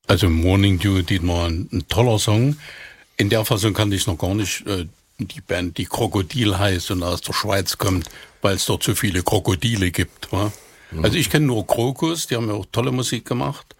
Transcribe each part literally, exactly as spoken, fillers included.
Also Morning Dew, Dietmar, ein, ein toller Song. In der Fassung kannte ich noch gar nicht. Äh, die Band, die Krokodil heißt und aus der Schweiz kommt, weil es dort so viele Krokodile gibt. Wa? Mhm. Also ich kenne nur Krokus, die haben ja auch tolle Musik gemacht,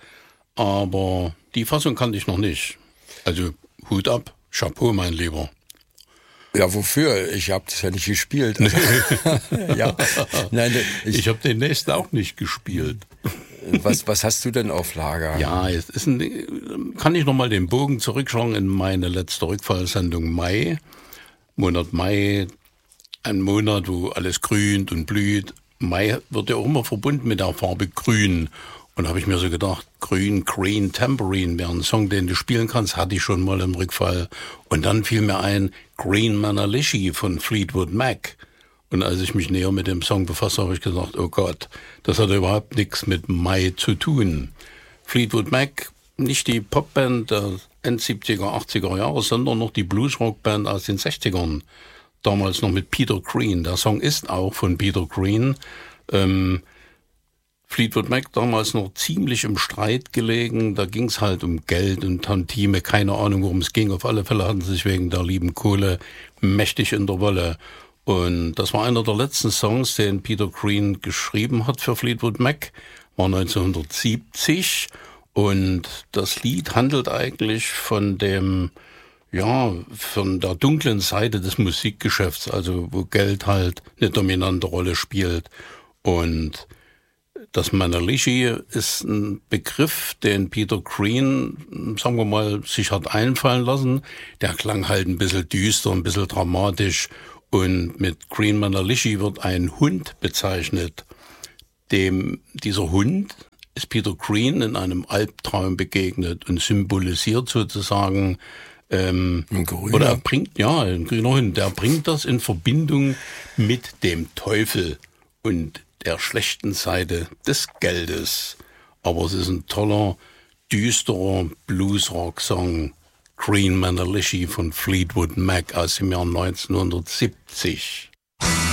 aber die Fassung kannte ich noch nicht. Also Hut ab, Chapeau, mein Lieber. Ja, wofür? Ich habe das ja nicht gespielt. Also, ja, nein, ich, ich habe den nächsten auch nicht gespielt. Was, was hast du denn auf Lager? Ja, es ist ein, kann ich nochmal den Bogen zurückschauen in meine letzte Rückfallsendung Mai. Monat Mai, ein Monat, wo alles grünt und blüht. Mai wird ja auch immer verbunden mit der Farbe Grün. Und habe ich mir so gedacht, Grün, Green, Tambourine wäre ein Song, den du spielen kannst, hatte ich schon mal im Rückfall. Und dann fiel mir ein Green Manalishi von Fleetwood Mac. Und als ich mich näher mit dem Song befasst habe, habe ich gesagt, oh Gott, das hat überhaupt nichts mit Mai zu tun. Fleetwood Mac, nicht die Popband der End-siebziger, achtziger Jahre, sondern noch die Bluesrock-Band aus den sechzigern. Damals noch mit Peter Green. Der Song ist auch von Peter Green. Ähm, Fleetwood Mac damals noch ziemlich im Streit gelegen. Da ging es halt um Geld und Tantime. Keine Ahnung, worum es ging. Auf alle Fälle hatten sie sich wegen der lieben Kohle mächtig in der Wolle. Und das war einer der letzten Songs, den Peter Green geschrieben hat für Fleetwood Mac. War neunzehnhundertsiebzig. Und das Lied handelt eigentlich von dem, ja, von der dunklen Seite des Musikgeschäfts. Also wo Geld halt eine dominante Rolle spielt. Und das Manalishi ist ein Begriff, den Peter Green, sagen wir mal, sich hat einfallen lassen. Der klang halt ein bisschen düster, ein bisschen dramatisch. Und mit Green Manalishi wird ein Hund bezeichnet. Dem, dieser Hund ist Peter Green in einem Albtraum begegnet und symbolisiert sozusagen, ähm, ein grüner. oder er bringt, ja, ein grüner Hund, der bringt das in Verbindung mit dem Teufel und der schlechten Seite des Geldes. Aber es ist ein toller, düsterer Blues-Rock-Song. Green Manalishi von Fleetwood Mac aus dem Jahr neunzehnhundertsiebzig.